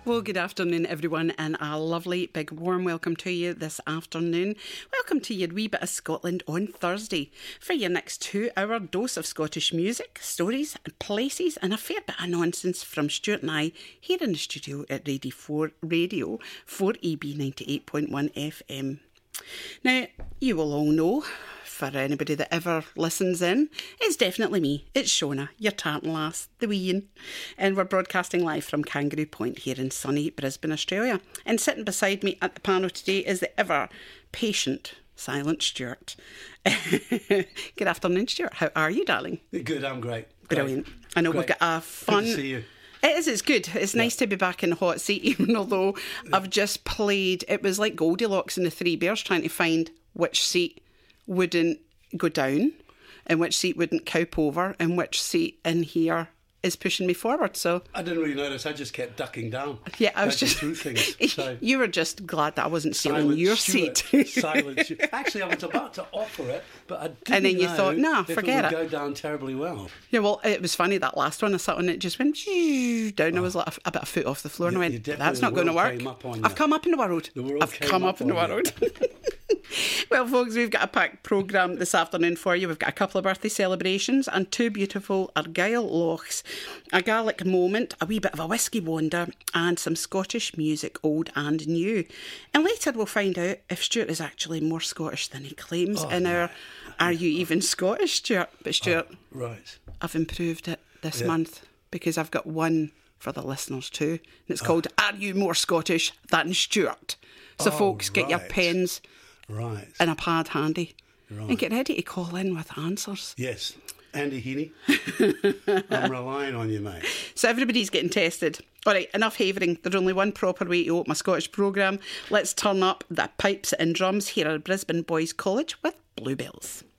Well, good afternoon, everyone, and a lovely, big, warm welcome to you this afternoon. Welcome to your wee bit of Scotland on Thursday for your next 2-hour dose of Scottish music, stories and places, and a fair bit of nonsense from Stuart and I here in the studio at Radio 4EB 98.1 FM. Now, you will all know, for anybody that ever listens in, it's definitely me. It's Shona, your tartan lass, the wee un. And we're broadcasting live from Kangaroo Point here in sunny Brisbane, Australia. And sitting beside me at the panel today is the ever patient, silent Stuart. Good afternoon, Stuart. How are you, darling? Good, I'm great. Brilliant. I know Great. We've got a fun... Good to see you. It is, it's good. It's nice to be back in the hot seat, even although I've just played... It was like Goldilocks and the Three Bears trying to find which seat wouldn't go down and which seat wouldn't cope over and which seat in here is pushing me forward. So I didn't really notice. I just kept ducking down. yeah, I was ducking just through things. So. You were just glad that I wasn't stealing your seat. Silent Stuart. Actually, I was about to offer it, but I didn't And then you know thought, nah, if forget it would it. go down terribly well. Yeah, well, it was funny that last one I sat on, it just went down. I was like about a foot off the floor, and I You went, definitely- that's not going to the world work. came up on I've you. come up in the world. The world I've came come up up in the on you. world. Well, folks, we've got a packed programme this afternoon for you. We've got a couple of birthday celebrations and two beautiful Argyll lochs, a Gaelic moment, a wee bit of a whisky wander, and some Scottish music, old and new. And later we'll find out if Stuart is actually more Scottish than he claims in our Are You Even Scottish, Stuart? But Stuart, Right. I've improved it this month because I've got one for the listeners too. And it's called Are You More Scottish Than Stuart? So folks, get your right. pens Right. and a pad handy Right. and get ready to call in with answers. Yes. Andy Heaney, I'm relying on you, mate. So everybody's getting tested. All right, enough havering. There's only one proper way to open my Scottish programme. Let's turn up the pipes and drums here at Brisbane Boys College with Bluebells.